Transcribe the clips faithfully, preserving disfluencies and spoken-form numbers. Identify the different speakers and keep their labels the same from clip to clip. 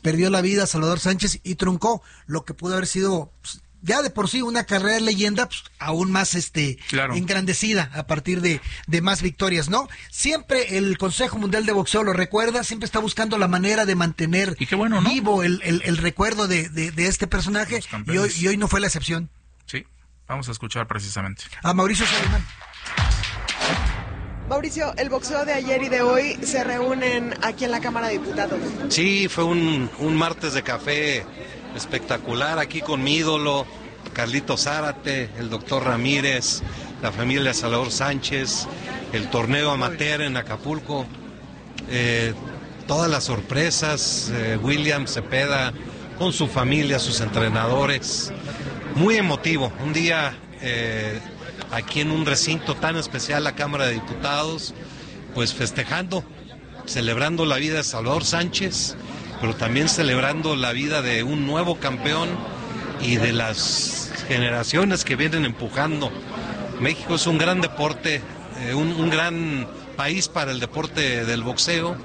Speaker 1: perdió la vida Salvador Sánchez y truncó lo que pudo haber sido, pues, ya de por sí una carrera de leyenda, pues, aún más este
Speaker 2: claro.
Speaker 1: engrandecida a partir de, de más victorias, ¿no? Siempre el Consejo Mundial de Boxeo lo recuerda, siempre está buscando la manera de mantener
Speaker 2: y qué bueno, ¿no?
Speaker 1: vivo el, el, el recuerdo de, de, de este personaje, y hoy, y hoy no fue la excepción.
Speaker 2: Sí, vamos a escuchar precisamente
Speaker 1: a Mauricio Suleiman.
Speaker 3: Mauricio, el boxeo de ayer y de hoy se reúnen aquí en la Cámara de Diputados.
Speaker 4: Sí, fue un, un martes de café espectacular aquí con mi ídolo, Carlito Zárate, el doctor Ramírez, la familia Salvador Sánchez, el torneo amateur en Acapulco, eh, todas las sorpresas, eh, William Cepeda con su familia, sus entrenadores, muy emotivo, un día eh, aquí en un recinto tan especial, la Cámara de Diputados, pues festejando, celebrando la vida de Salvador Sánchez, pero también celebrando la vida de un nuevo campeón y de las generaciones que vienen empujando. México es un gran deporte, eh, un, un gran país para el deporte del boxeo.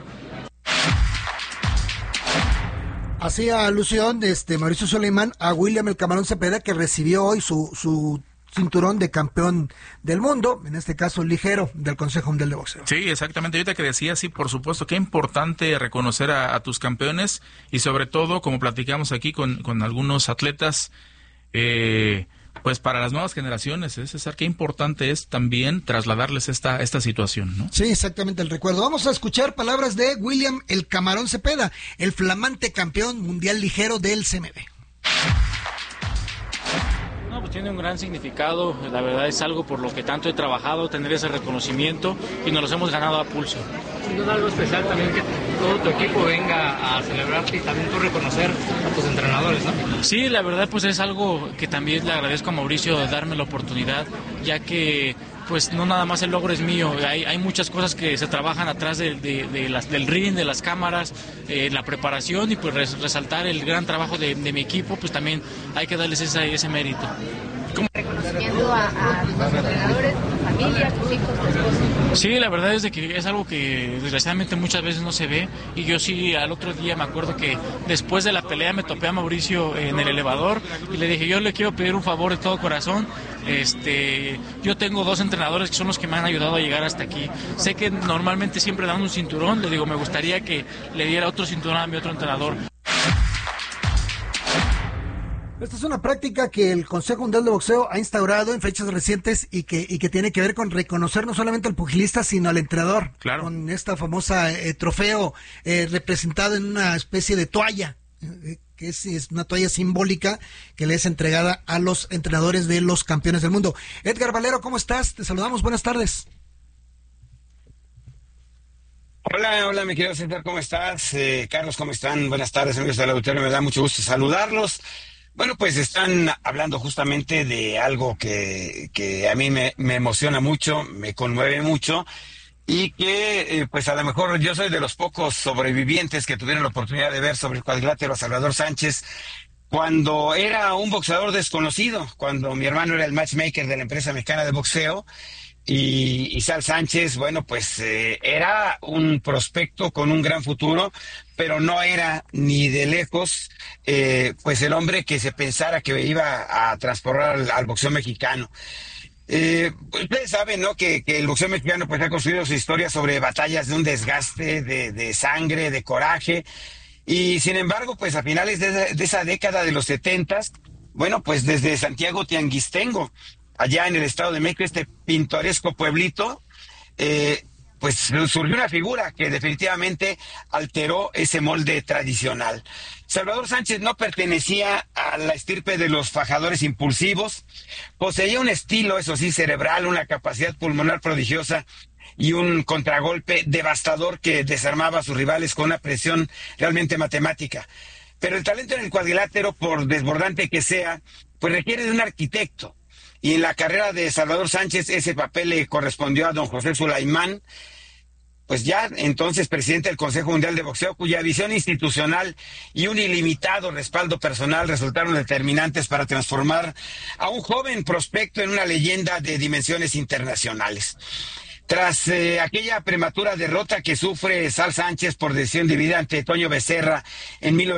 Speaker 1: Hacía alusión este Mauricio Suleiman a William El Camarón Cepeda, que recibió hoy su, su cinturón de campeón del mundo, en este caso ligero, del Consejo Mundial de Boxeo.
Speaker 2: Sí, exactamente. Ahorita que decía, sí, por supuesto, qué importante reconocer a, a tus campeones y sobre todo, como platicamos aquí con, con algunos atletas, eh, pues para las nuevas generaciones, ¿eh, César? Qué importante es también trasladarles esta, esta situación, ¿no?
Speaker 1: Sí, exactamente, el recuerdo. Vamos a escuchar palabras de William El Camarón Cepeda, el flamante campeón mundial ligero del C M B.
Speaker 5: No, pues tiene un gran significado, la verdad es algo por lo que tanto he trabajado, tener ese reconocimiento y nos los hemos ganado a pulso.
Speaker 6: Sin duda algo especial también que todo tu equipo venga a celebrarte y también tú reconocer a tus entrenadores, ¿no?
Speaker 5: Sí, la verdad pues es algo que también le agradezco a Mauricio de darme la oportunidad, ya que pues no nada más el logro es mío, hay, hay muchas cosas que se trabajan atrás de, de, de las, del ring, de las cámaras, eh, la preparación y pues res, resaltar el gran trabajo de, de mi equipo, pues también hay que darles ese, ese mérito.
Speaker 7: ¿Cómo? Reconocimiento a, a tus entrenadores, tu familia, tus hijos, tu esposa.
Speaker 5: Sí, la verdad es de que es algo que desgraciadamente muchas veces no se ve y yo sí al otro día me acuerdo que después de la pelea me topé a Mauricio en el elevador y le dije, yo le quiero pedir un favor de todo corazón, este, yo tengo dos entrenadores que son los que me han ayudado a llegar hasta aquí, sé que normalmente siempre dan un cinturón, le digo, me gustaría que le diera otro cinturón a mi otro entrenador.
Speaker 1: Esta es una práctica que el Consejo Mundial de Boxeo ha instaurado en fechas recientes y que y que tiene que ver con reconocer no solamente al pugilista, sino al entrenador.
Speaker 2: Claro.
Speaker 1: Con esta famosa eh, trofeo eh, representado en una especie de toalla, eh, que es, es una toalla simbólica que le es entregada a los entrenadores de los campeones del mundo. Edgar Valero, ¿cómo estás? Te saludamos, buenas tardes.
Speaker 8: Hola, hola, mi querido César, ¿cómo estás? Eh, Carlos, ¿cómo están? Buenas tardes, amigos del auditorio, me da mucho gusto saludarlos. Bueno, pues están hablando justamente de algo que, que a mí me, me emociona mucho, me conmueve mucho y que eh, pues a lo mejor yo soy de los pocos sobrevivientes que tuvieron la oportunidad de ver sobre el cuadrilátero a Salvador Sánchez cuando era un boxeador desconocido, cuando mi hermano era el matchmaker de la empresa mexicana de boxeo. Y, y Sal Sánchez, bueno, pues eh, era un prospecto con un gran futuro, pero no era ni de lejos eh, pues el hombre que se pensara que iba a transportar al, al boxeo mexicano. Eh, ustedes saben, ¿no?, que, que el boxeo mexicano pues ha construido su historia sobre batallas de un desgaste, de, de sangre, de coraje, y sin embargo, pues a finales de, de esa década de los setentas, bueno, pues desde Santiago Tianguistengo, allá en el Estado de México, este pintoresco pueblito, eh, pues surgió una figura que definitivamente alteró ese molde tradicional. Salvador Sánchez no pertenecía a la estirpe de los fajadores impulsivos, poseía un estilo, eso sí, cerebral, una capacidad pulmonar prodigiosa y un contragolpe devastador que desarmaba a sus rivales con una presión realmente matemática. Pero el talento en el cuadrilátero, por desbordante que sea, pues requiere de un arquitecto. Y en la carrera de Salvador Sánchez ese papel le correspondió a don José Sulaimán, pues ya entonces presidente del Consejo Mundial de Boxeo, cuya visión institucional y un ilimitado respaldo personal resultaron determinantes para transformar a un joven prospecto en una leyenda de dimensiones internacionales. Tras eh, aquella prematura derrota que sufre Sal Sánchez por decisión dividida ante Toño Becerra en mil novecientos